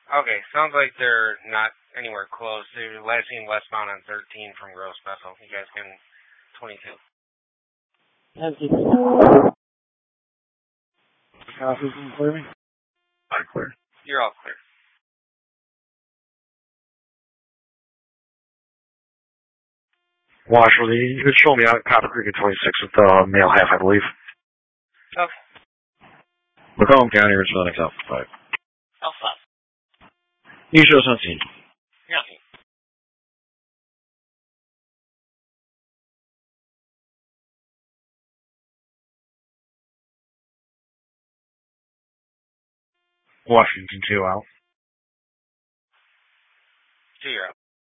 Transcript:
Okay, sounds like they're not anywhere close. They're last seen westbound on 13 from Gross Vessel. You guys can 22. Copy, can you clear me? I'm clear. You're all clear. Washley, you could show me out at Copper Creek at 26 with the male half, I believe. Okay. Macomb County, Richmond, Alpha 5. Alpha. You show us on scene. Nothing. Washington 2 out. 2 you're out.